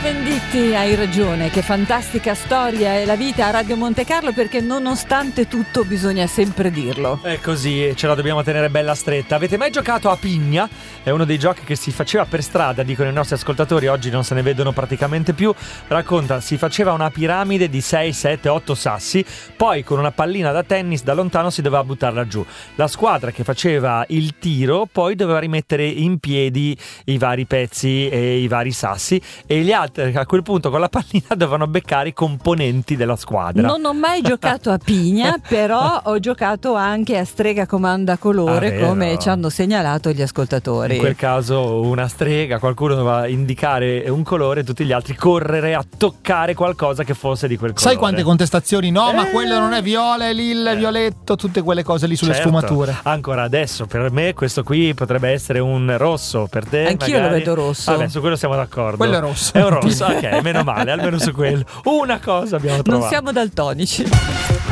Venditti, hai ragione, che fantastica storia è la vita a Radio Monte Carlo, perché nonostante tutto bisogna sempre dirlo. È così, ce la dobbiamo tenere bella stretta. Avete mai giocato a pigna? È uno dei giochi che si faceva per strada, dicono i nostri ascoltatori, oggi non se ne vedono praticamente più. Racconta, si faceva una piramide di 6, 7, 8 sassi, poi con una pallina da tennis da lontano si doveva buttarla giù. La squadra che faceva il tiro poi doveva rimettere in piedi i vari pezzi e i vari sassi, e gli altri a quel punto con la pallina dovevano beccare i componenti della squadra. Non ho mai giocato a pigna, però ho giocato anche a strega comanda colore, come ci hanno segnalato gli ascoltatori. In quel caso una strega, qualcuno doveva indicare un colore, tutti gli altri correre a toccare qualcosa che fosse di quel colore. Sai quante contestazioni? No, ma quello non è viola, è lilla, violetto, tutte quelle cose lì sulle sfumature. Ancora adesso per me questo qui potrebbe essere un rosso, per te anch'io magari lo vedo rosso. Vabbè, su quello siamo d'accordo. Quello è rosso. È un rosso, ok, meno male, almeno su quello una cosa abbiamo trovato. Non siamo daltonici.